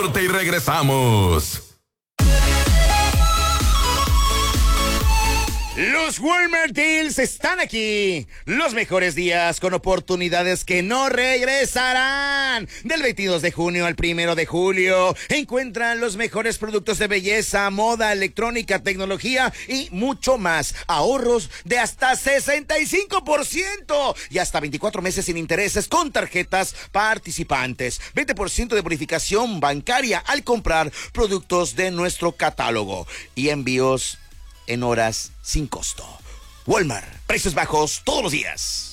corte y regresamos. Los Walmart Deals están aquí. Los mejores días con oportunidades que no regresarán. Del 22 de junio al 1 de julio. Encuentran los mejores productos de belleza, moda, electrónica, tecnología y mucho más. Ahorros de hasta 65% y hasta 24 meses sin intereses con tarjetas participantes. 20% de bonificación bancaria al comprar productos de nuestro catálogo. Y envíos en horas sin costo. Walmart, precios bajos todos los días.